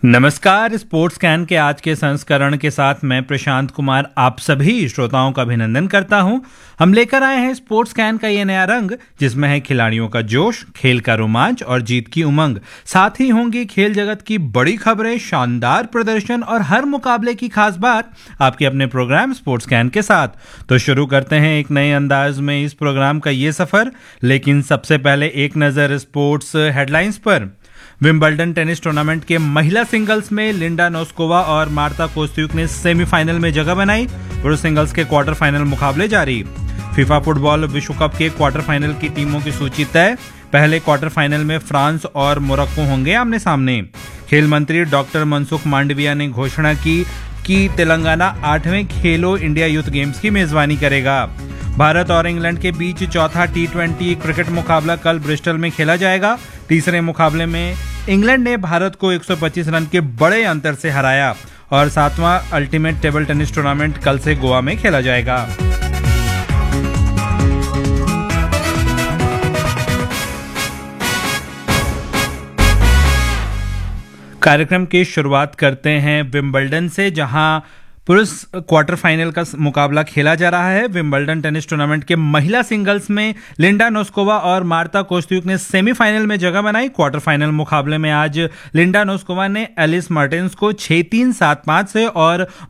नमस्कार। Sports can के आज के संस्करण के साथ मैं प्रशांत कुमार आप सभी श्रोताओं का अभिनंदन करता हूं। हम लेकर आए हैं स्पोर्ट्स कैन का ये नया रंग, जिसमें है खिलाड़ियों का जोश, खेल का रोमांच और जीत की उमंग। साथ ही होंगी खेल जगत की बड़ी खबरें, शानदार प्रदर्शन और हर मुकाबले की खास बात आपके अपने प्रोग्राम स्पोर्ट्स कैन के साथ। तो शुरू करते हैं एक नए अंदाज में इस प्रोग्राम का ये सफर। लेकिन सबसे पहले एक नजर स्पोर्ट्स हेडलाइंस पर। विंबलडन टेनिस टूर्नामेंट के महिला सिंगल्स में लिंडा नोस्कोवा और मार्ता कोस्त्यूक ने सेमीफाइनल में जगह बनाई। पुरुष सिंगल्स के क्वार्टर फाइनल मुकाबले जारी। फीफा फुटबॉल विश्व कप के क्वार्टर फाइनल की टीमों की सूची तय। पहले क्वार्टर फाइनल में फ्रांस और मोरक्को होंगे आमने सामने। खेल मंत्री डॉक्टर मनसुख मांडविया ने घोषणा की कि तेलंगाना 8वें खेलो इंडिया यूथ गेम्स की मेजबानी करेगा। भारत और इंग्लैंड के बीच चौथा T20 क्रिकेट मुकाबला कल ब्रिस्टल में खेला जाएगा। तीसरे मुकाबले में इंग्लैंड ने भारत को 125 रन के बड़े अंतर से हराया और 7वां अल्टीमेट टेबल टेनिस टूर्नामेंट कल से गोवा में खेला जाएगा। कार्यक्रम की शुरुआत करते हैं विंबलडन से, जहां पुरुष क्वार्टर फाइनल का मुकाबला खेला जा रहा है। विंबलडन टेनिस टूर्नामेंट के महिला सिंगल्स में लिंडा नोस्कोवा और मार्ता कोस्त्यूक ने सेमीफाइनल में जगह बनाई। क्वार्टर फाइनल मुकाबले में आज लिंडा नोस्कोवा ने एलिस मार्टिन्स को 6-3, 7-5 से और